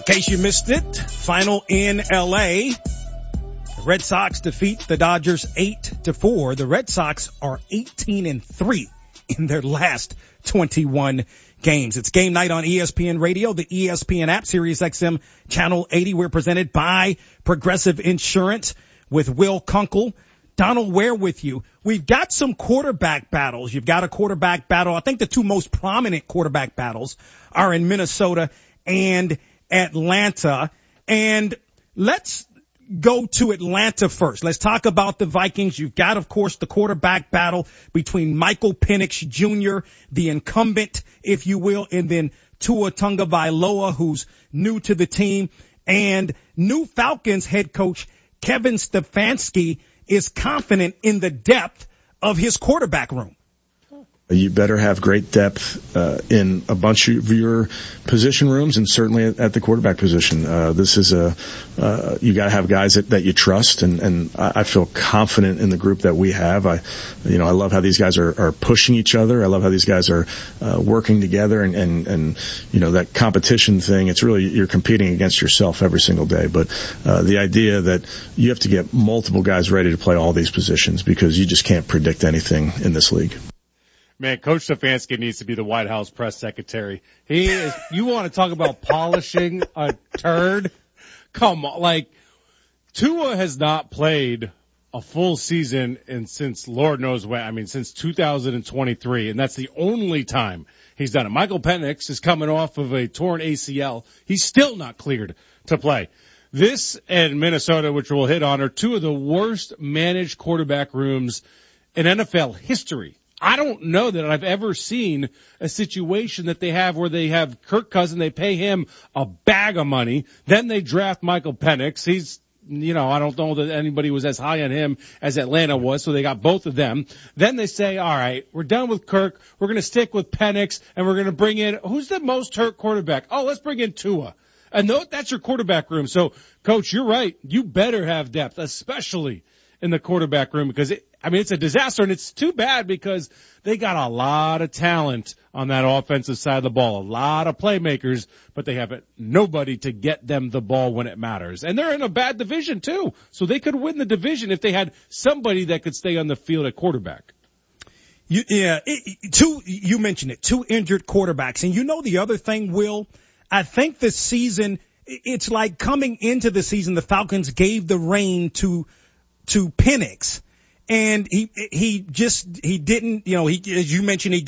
In case you missed it, final in LA. The Red Sox defeat the Dodgers 8-4. The Red Sox are 18-3 in their last 21 games. It's game night on ESPN Radio, the ESPN app, Sirius XM Channel 80. We're presented by Progressive Insurance with Will Kunkel. Donald Ware with you. We've got some quarterback battles. You've got a quarterback battle. I think the two most prominent quarterback battles are in Minnesota and Atlanta. And let's go to Atlanta first. Let's talk about the Vikings. You've got, of course, the quarterback battle between Michael Penix Jr., the incumbent, if you will, and then Tua Tagovailoa, who's new to the team, and new Falcons head coach Kevin Stefanski is confident in the depth of his quarterback room. You better have great depth in a bunch of your position rooms, and certainly at the quarterback position. This is you got to have guys that you trust, and I feel confident in the group that we have. I love how these guys are pushing each other. I love how these guys are working together, and that competition thing. It's really, you're competing against yourself every single day. But the idea that you have to get multiple guys ready to play all these positions, because you just can't predict anything in this league. Man, Coach Stefanski needs to be the White House press secretary. He is, you want to talk about polishing a turd? Come on, Tua has not played a full season since Lord knows when. Since 2023, and that's the only time he's done it. Michael Penix is coming off of a torn ACL. He's still not cleared to play. This and Minnesota, which we'll hit on, are two of the worst managed quarterback rooms in NFL history. I don't know that I've ever seen a situation that they have where they have Kirk Cousins, they pay him a bag of money, then they draft Michael Penix. He's, I don't know that anybody was as high on him as Atlanta was, so they got both of them. Then they say, all right, we're done with Kirk, we're going to stick with Penix, and we're going to bring in, who's the most hurt quarterback? Oh, let's bring in Tua. And that's your quarterback room. So, Coach, you're right. You better have depth, especially in the quarterback room, because it's a disaster, and it's too bad because they got a lot of talent on that offensive side of the ball, a lot of playmakers, but they have nobody to get them the ball when it matters. And they're in a bad division too, so they could win the division if they had somebody that could stay on the field at quarterback. You mentioned it, two injured quarterbacks. And the other thing, Will, I think this season, it's like coming into the season, the Falcons gave the reign to Penix. And he didn't, as you mentioned, he